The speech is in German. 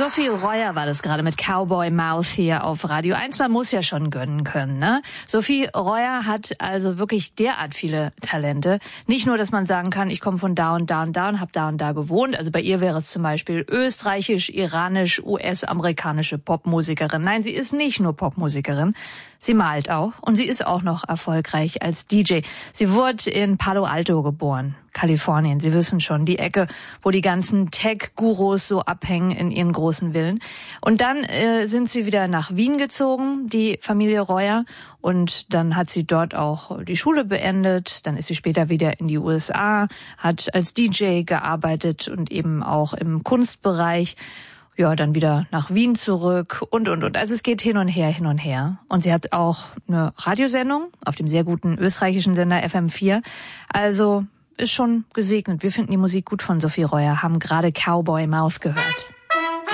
Sophie Reuer war das gerade mit Cowboy Mouth hier auf Radio 1. Man muss ja schon gönnen können, ne? Sophie Reuer hat also wirklich derart viele Talente. Nicht nur, dass man sagen kann, ich komme von da und da und da und habe da und da gewohnt. Also bei ihr wäre es zum Beispiel österreichisch, iranisch, US-amerikanische Popmusikerin. Nein, sie ist nicht nur Popmusikerin. Sie malt auch und sie ist auch noch erfolgreich als DJ. Sie wurde in Palo Alto geboren, Kalifornien. Sie wissen schon, die Ecke, wo die ganzen Tech-Gurus so abhängen in ihren großen Villen. Und dann sind sie wieder nach Wien gezogen, die Familie Reuer. Und dann hat sie dort auch die Schule beendet. Dann ist sie später wieder in die USA, hat als DJ gearbeitet und eben auch im Kunstbereich. Ja, dann wieder nach Wien zurück und. Also es geht hin und her, hin und her. Und sie hat auch eine Radiosendung auf dem sehr guten österreichischen Sender FM4. Also ist schon gesegnet. Wir finden die Musik gut von Sophie Reuer, haben gerade Cowboy Mouth gehört.